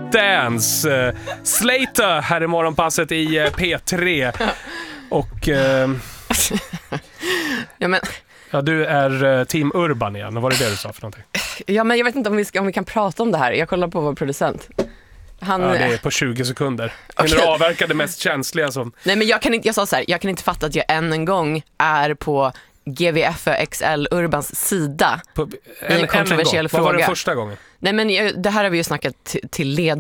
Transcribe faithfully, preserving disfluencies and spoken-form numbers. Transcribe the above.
Dance. Uh, Slater här i morgonpasset i uh, P tre. Och... Uh, ja, men... Ja, du är uh, Team Urban igen. Vad var det det du sa för någonting? Ja, men jag vet inte om vi, ska, om vi kan prata om det här. Jag kollar på vår producent. Han... Ja, det är på tjugo sekunder. Okay. Hinner avverka det mest känsliga som... Nej, men jag kan inte, jag sa så här, jag kan inte fatta att jag än en gång är på G V F X L Urbans sida. På, en, en kontroversiell en fråga. Vad var det första gången? Nej, men jag, det här har vi ju snackat t- till led